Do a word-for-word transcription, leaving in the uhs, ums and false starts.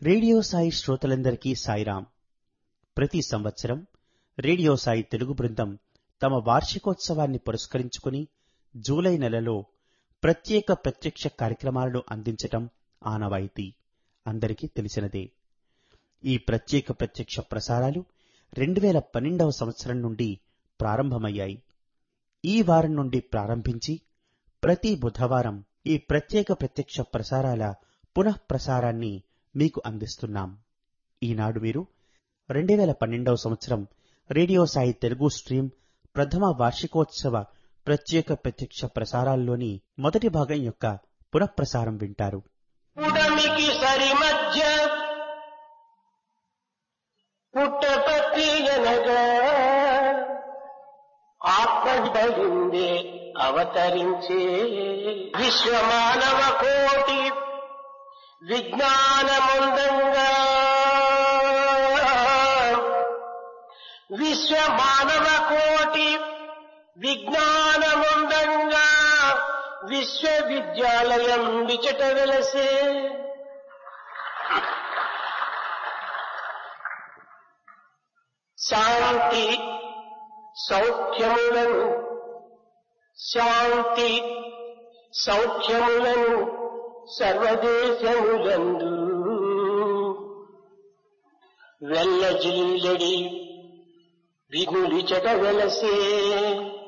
Radio Sai శ్రోతలందరికీ సాయిరాం. ప్రతి సంవత్సరం రేడియో సాయి తెలుగు బృందం తమ వార్షికోత్సవాన్ని పురస్కరించుకుని జూలై నెలలో ప్రత్యేక ప్రత్యక్ష కార్యక్రమాలను అందించటం ఆనవాయితీ అందరికీ తెలిసినదే. ఈ ప్రత్యేక ప్రత్యక్ష ప్రసారాలు రెండు వేల పన్నెండవ సంవత్సరం నుండి ప్రారంభమయ్యాయి. ఈ వారం నుండి ప్రారంభించి ప్రతి బుధవారం ఈ ప్రత్యేక ప్రత్యక్ష ప్రసారాల పునః ప్రసారాన్ని మీకు అందిస్తున్నాం. ఈనాడు మీరు రెండు వేల పన్నెండవ సంవత్సరం రేడియో సాయి తెలుగు స్ట్రీమ్ ప్రథమ వార్షికోత్సవ ప్రత్యేక ప్రత్యక్ష ప్రసారాల్లోని మొదటి భాగం యొక్క పునఃప్రసారం వింటారు. పుడమికి సరి మధ్య పుట్టపత్రి అనగా ఆత్మధరిందే అవతరించే విశ్వమానవ కోటి విజ్ఞానముందంగా విశ్వమానవ కోటి విజ్ఞానముందంగా విశ్వవిద్యాలయం విచట వెలసే శాంతి సౌఖ్యములను శాంతి సౌఖ్యములను సర్వదేశములందు వెల్లజిల్లడి విగులిచట వెలసే